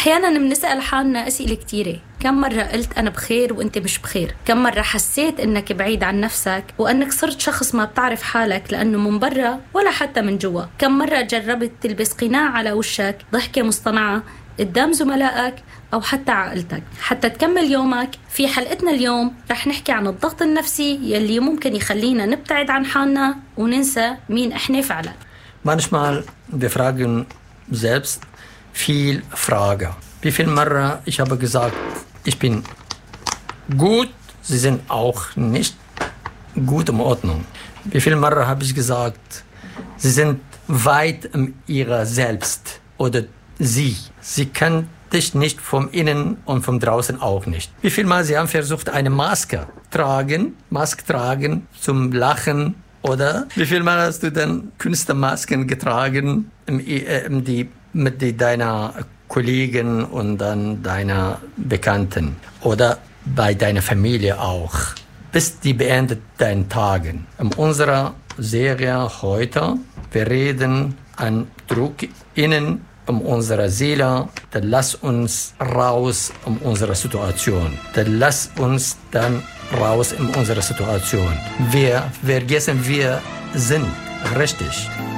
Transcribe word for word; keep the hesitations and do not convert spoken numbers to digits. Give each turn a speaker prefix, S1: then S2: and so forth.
S1: أحياناً بنسأل حالنا أسئلة كتيرة. كم مرة قلت أنا بخير وأنت مش بخير؟ كم مرة حسيت أنك بعيد عن نفسك وأنك صرت شخص ما بتعرف حالك لأنه من برا ولا حتى من جوا؟ كم مرة جربت تلبس قناع على وشك، ضحكة مصطنعة قدام زملائك أو حتى عائلتك حتى تكمل يومك؟ في حلقتنا اليوم رح نحكي عن الضغط النفسي يلي ممكن يخلينا نبتعد عن حالنا وننسى مين إحنا فعلا.
S2: Manchmal wir fragen selbst viel Frage. Wie viel Mal ich habe gesagt, ich bin gut, Sie sind auch nicht gut in Ordnung. Wie viel Mal habe ich gesagt, Sie sind weit in ihrer selbst oder Sie. Sie kann dich nicht vom Innen und vom Draußen auch nicht. Wie viel Mal Sie haben versucht, eine Maske tragen, Maske tragen zum Lachen. Oder wie viel Mal hast du dann Künstlermasken getragen im, im, die, mit die, deiner Kollegen und dann deiner Bekannten? Oder bei deiner Familie auch? Bis die beendet deinen Tagen. In unserer Serie heute, wir reden an Druck innen um unsere Seele, dann lass uns raus um unsere Situation. Dann lass uns dann raus in unserer Situation. Wir vergessen, wir sind richtig.